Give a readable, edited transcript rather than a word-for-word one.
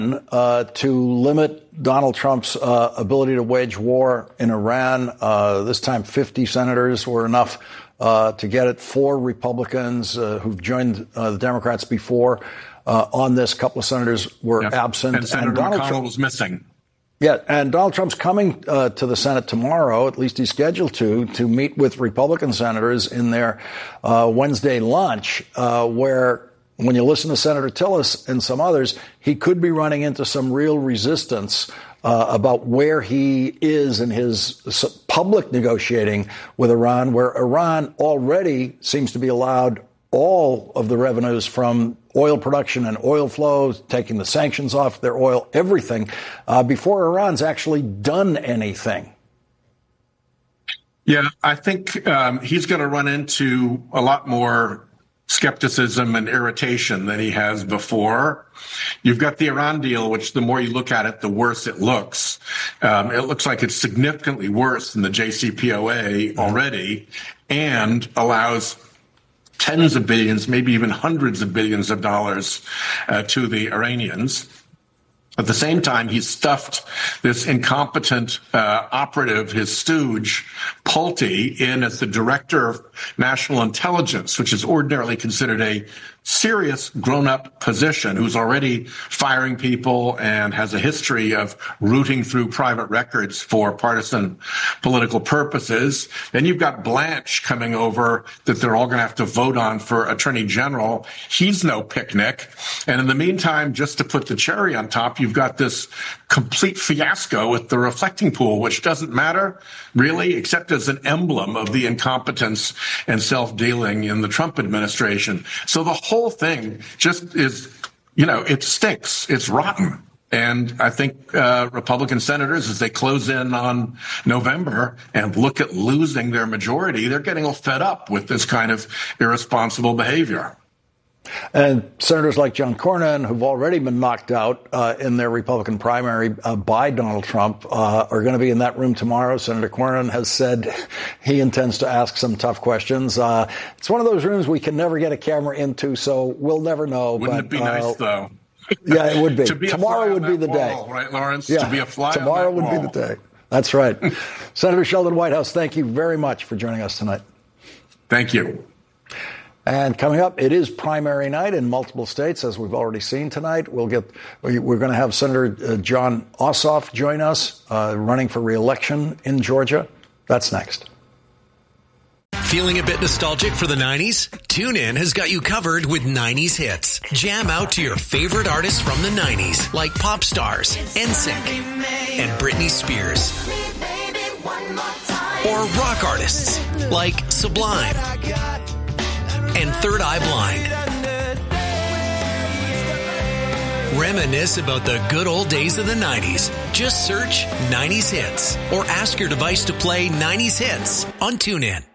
to limit Donald Trump's ability to wage war in Iran. This time 50 senators were enough to get it. 4 Republicans who've joined the Democrats before on this. A couple of senators were absent. And Senator Donald McConnell Trump was missing. Yeah, and Donald Trump's coming to the Senate tomorrow, at least he's scheduled to meet with Republican senators in their Wednesday lunch, where when you listen to Senator Tillis and some others, he could be running into some real resistance about where he is in his public negotiating with Iran, where Iran already seems to be allowed all of the revenues from oil production and oil flows, taking the sanctions off their oil, everything, before Iran's actually done anything. Yeah, I think he's going to run into a lot more skepticism and irritation than he has before. You've got the Iran deal, which the more you look at it, the worse it looks. It looks like it's significantly worse than the JCPOA already, and allows tens of billions, maybe even hundreds of billions of dollars to the Iranians. At the same time, he's stuffed this incompetent operative, his stooge, Pulte, in as the director of national intelligence, which is ordinarily considered a serious grown-up position, who's already firing people and has a history of rooting through private records for partisan political purposes. Then you've got Blanche coming over that they're all going to have to vote on for attorney general. He's no picnic. And in the meantime, just to put the cherry on top, you've got this complete fiasco with the reflecting pool, which doesn't matter really, except as an emblem of the incompetence and self-dealing in the Trump administration. So the whole thing just is, it stinks. It's rotten. And I think Republican senators, as they close in on November and look at losing their majority, they're getting all fed up with this kind of irresponsible behavior. And senators like John Cornyn, who've already been knocked out in their Republican primary by Donald Trump, are going to be in that room tomorrow. Senator Cornyn has said he intends to ask some tough questions. It's one of those rooms we can never get a camera into, so we'll never know. Wouldn't it be nice, though? Yeah, it would be. Tomorrow would be the day. Right, Lawrence? Yeah, to be a fly tomorrow on that would wall. be the day. That's right. Senator Sheldon Whitehouse, thank you very much for joining us tonight. Thank you. And coming up, it is primary night in multiple states, as we've already seen tonight. We're going to have Senator Jon Ossoff join us, running for re-election in Georgia. That's next. Feeling a bit nostalgic for the 90s? TuneIn has got you covered with 90s hits. Jam out to your favorite artists from the 90s, like pop stars, NSYNC, and Britney Spears. Or rock artists, like Sublime and Third Eye Blind. Reminisce about the good old days of the 90s. Just search 90s Hits or ask your device to play 90s Hits on TuneIn.